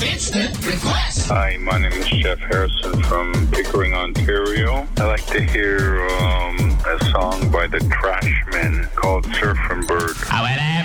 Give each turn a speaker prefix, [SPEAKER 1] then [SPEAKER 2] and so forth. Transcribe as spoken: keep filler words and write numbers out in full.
[SPEAKER 1] Instant request.
[SPEAKER 2] Hi, my name is Jeff Harrison from Pickering, Ontario. I like to hear um, a song by the Trashmen called Surfing Bird.
[SPEAKER 1] I went